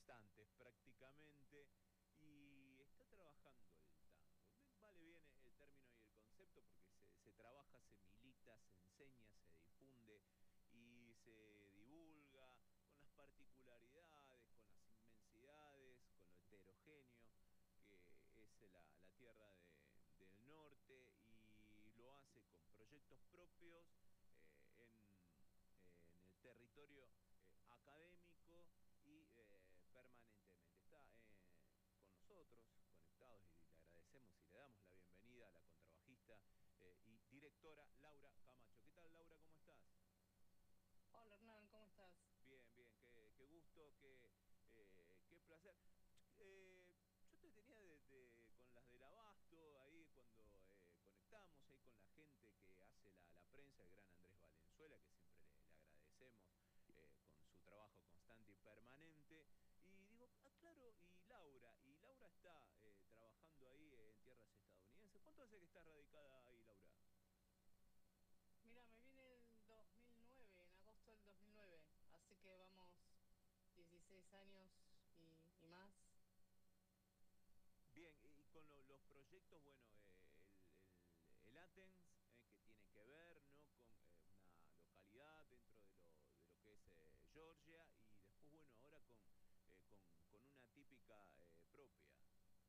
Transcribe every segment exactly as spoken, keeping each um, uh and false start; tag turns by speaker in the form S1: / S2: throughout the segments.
S1: constantes prácticamente, y está trabajando el tango. Me vale bien el término y el concepto porque se, se trabaja, se milita, se enseña, se difunde y se divulga con las particularidades, con las inmensidades, con lo heterogéneo que es la, la tierra de- del norte, y lo hace con proyectos propios eh, en, en el territorio eh, académico y eh, permanentemente. Está eh, con nosotros, conectados, y le agradecemos y le damos la bienvenida a la contrabajista eh, y directora Laura Camacho. ¿Qué tal, Laura? ¿Cómo estás?
S2: Hola Hernán, ¿cómo estás?
S1: Bien, bien, qué, qué gusto, qué, eh, qué placer. Eh, yo te tenía de- de- con las del Abasto, ahí cuando eh, conectamos, ahí con la gente que hace la, la prensa, el gran Andrés Valenzuela, que siempre le, le agradecemos eh, con su trabajo constante y permanente. Y digo, ah, claro, y Laura, y Laura está eh, trabajando ahí en tierras estadounidenses. ¿Cuánto hace que está radicada ahí, Laura?
S2: Mira, me vine el dos mil nueve, en agosto del dos mil nueve, así que vamos dieciséis años y, y más.
S1: Bien, y con lo- los proyectos, bueno, eh, el, el- el Athens, eh, que tiene que ver, ¿no? Con eh, una localidad dentro de lo, de lo que es eh, Georgia, y después, bueno, ahora con, eh, con, con una típica eh, propia.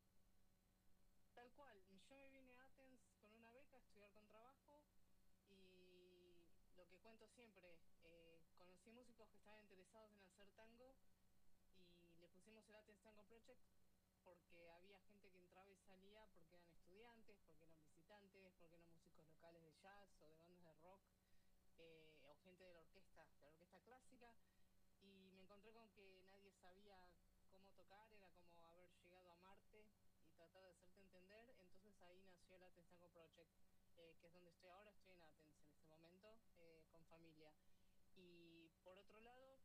S2: Tal cual, yo me vine a Athens con una beca a estudiar con trabajo y lo que cuento siempre, eh, conocí músicos que estaban interesados en hacer tango y le pusimos el Athens Tango Project porque había gente que entraba y salía porque eran estudiantes, porque eran visitantes, porque eran músicos locales de jazz o de bandas de rock, eh, o gente de la orquesta, de la orquesta clásica, y me encontré con que nadie sabía cómo tocar, era como haber llegado a Marte y tratar de hacerte entender. Entonces ahí nació el Athens Tango Project, eh, que es donde estoy ahora. Estoy en Athens en este momento, eh, con familia. Y por otro lado,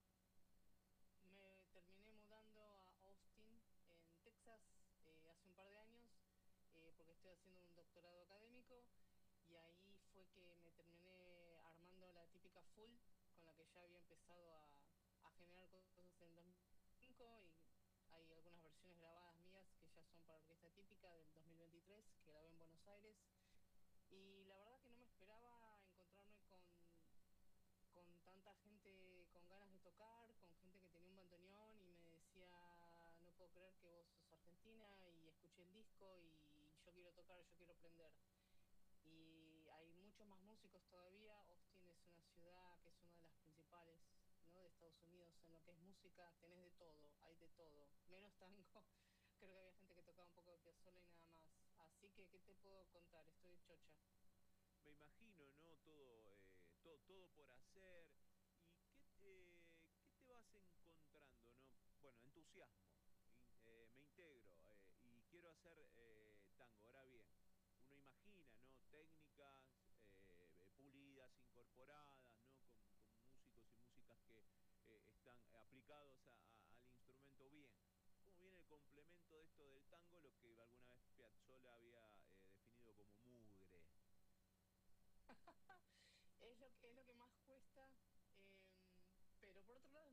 S2: me terminé mudando a Austin, en Texas, eh, hace un par de años, eh, porque estoy haciendo un doctorado académico, y ahí fue que me terminé armando la típica full, con la que ya había empezado a, a generar cosas en el dos mil cinco, y hay algunas versiones grabadas mías que ya son para orquesta típica del dos mil veintitrés, que grabé en Buenos Aires. Y la verdad que no me esperaba encontrarme con con tanta gente con ganas de tocar, con gente que tenía un bandoneón y me decía, no puedo creer que vos sos argentina y escuché el disco y yo quiero tocar, yo quiero aprender. Y hay muchos más músicos todavía. Austin es una ciudad que es una de las principales, ¿no?, de Estados Unidos en lo que es música. Tenés de todo, hay de todo, menos tango. Creo que había gente que tocaba un poco de Piazzolla y nada más. Así que, ¿qué te puedo contar? Estoy chocha.
S1: Me imagino, ¿no? Todo, eh, todo, todo por hacer. ¿Y qué, eh, qué te vas encontrando, ¿no? Bueno, entusiasmo. In- eh, me integro eh, y quiero hacer eh, tango. Ahora bien, uno imagina, ¿no? Técnicas eh, eh, pulidas, incorporadas, ¿no? Con, con músicos y músicas que eh, están aplicados a- a- al instrumento bien. ¿Cómo viene el complemento de esto del tango? Lo que alguna vez Piazzolla había eh, definido como mugre.
S2: Es lo que, es lo que más cuesta, eh, pero por otro lado